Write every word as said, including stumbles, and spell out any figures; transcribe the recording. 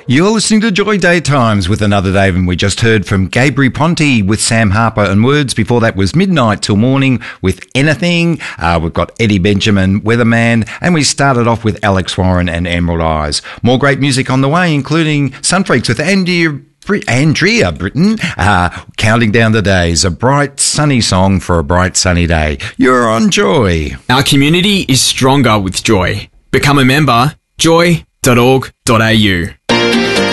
You're listening to Joy Daytimes with Another Dave, and we just heard from Gabri Ponte with Sam Harper and Words. Before that was Midnight Till Morning with Anything. Uh, we've got Eddie Benjamin, Weatherman, and we started off with Alex Warren and Emerald Eyes. More great music on the way, including Sunfreaks with Andrea, Andrea Britton, uh, counting down the days. A bright, sunny song for a bright, sunny day. You're on Joy. Our community is stronger with Joy. Become a member, joy dot org dot a u.